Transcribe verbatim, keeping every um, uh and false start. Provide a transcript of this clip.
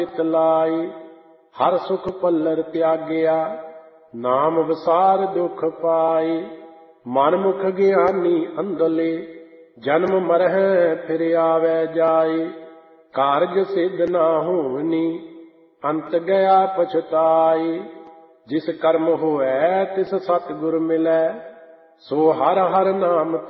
ਲਾਈ। ਹਰ ਸੁਖ ਪੱਲਰ ਤਿਆਗਿਆ, ਨਾਮ ਵਿਸਾਰ ਦੁਖ ਪਾਈ। ਮਨਮੁਖ ਗਿਆਨੀ ਅੰਧਲੇ, ਜਨਮ ਮਰਹਿ ਫਿਰ ਆਵੈ ਜਾਈ। ਕਾਰਜ ਸਿੱਧ ਨਾ ਹੋਵਨੀ, ਅੰਤ ਗਿਆ ਪਛਤਾਈ। ਜਿਸ ਕਰਮ ਹੋਵੈ ਤਿਸ ਸਤਿਗੁਰ ਮਿਲੈ, ਸੋ ਹਰ ਹਰ ਨਾਮ